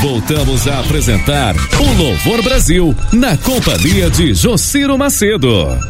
Voltamos a apresentar o Louvor Brasil, na companhia de Jociro Macedo.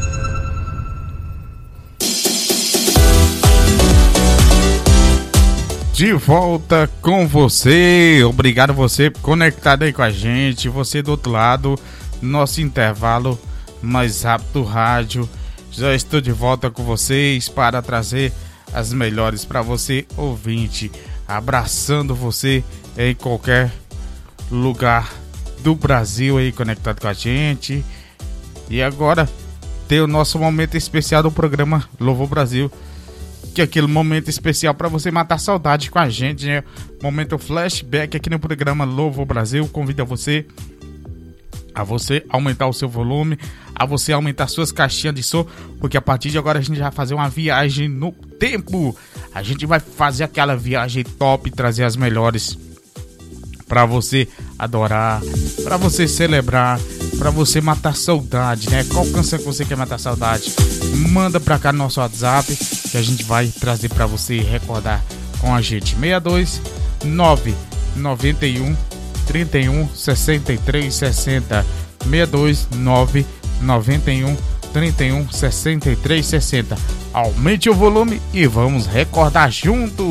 De volta com você, obrigado você conectado aí com a gente, você do outro lado, nosso intervalo mais rápido do rádio. Já estou de volta com vocês para trazer as melhores para você, ouvinte, abraçando você em qualquer lugar do Brasil aí conectado com a gente. E agora tem o nosso momento especial do programa Louvor Brasil, que é aquele momento especial para você matar saudade com a gente, né? Momento flashback aqui no programa Louvor Brasil. Convido a você aumentar o seu volume, a você aumentar suas caixinhas de som, porque a partir de agora a gente vai fazer uma viagem no tempo. A gente vai fazer aquela viagem top, trazer as melhores para você adorar, para você celebrar, para você matar saudade, né? Qual canção que você quer matar saudade? Manda para cá no nosso WhatsApp que a gente vai trazer para você recordar com a gente. 62 991 31 63 60. 62 991 31 63 60. Aumente o volume e vamos recordar juntos.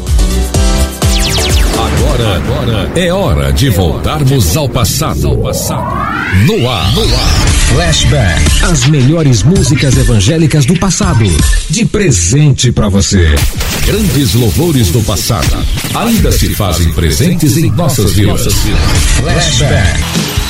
Agora é hora de voltarmos ao passado. No ar. Flashback. As melhores músicas evangélicas do passado. De presente pra você. Grandes louvores do passado ainda se fazem presentes em nossas vidas. Flashback.